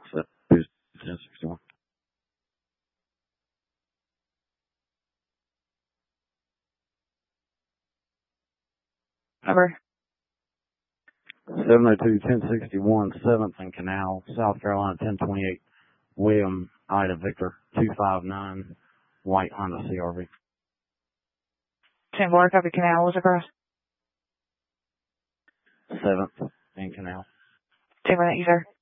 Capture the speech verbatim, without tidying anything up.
So, ten sixty-one. Over. seven oh two, ten sixty-one, seventh and Canal, South Carolina, ten twenty-eight, William, Ida, Victor, two five nine, White Honda C R V. ten four, copy Canal, was across. seventh and Canal. ten four, thank you, sir.